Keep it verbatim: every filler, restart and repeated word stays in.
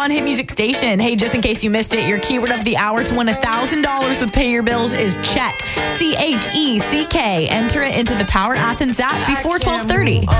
on Hit Music Station. Hey, just in case you missed it, your keyword of the hour to win one thousand dollars with Pay Your Bills is check. C H E C K. Enter it into the Power Athens app before twelve thirty.